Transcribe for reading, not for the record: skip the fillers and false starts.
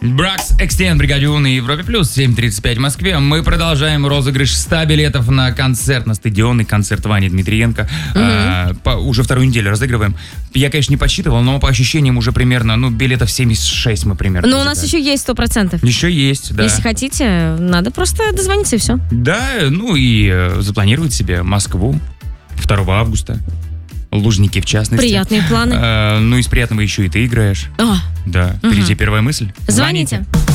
Бракс Экстен, Бригадион и Европе Плюс, 7:35 в Москве. Мы продолжаем розыгрыш 100 билетов на концерт, на стадионный концерт Вани Дмитриенко. Уже вторую неделю разыгрываем. Я, конечно, не подсчитывал, но по ощущениям уже примерно, билетов 76 мы примерно. Но у нас еще есть 100%. Еще есть, да. Если хотите, надо просто дозвониться и все. Да, и запланировать себе Москву 2 августа. Лужники, в частности. Приятные планы. Из приятного еще и ты играешь. Да. Впереди первая мысль. Звоните.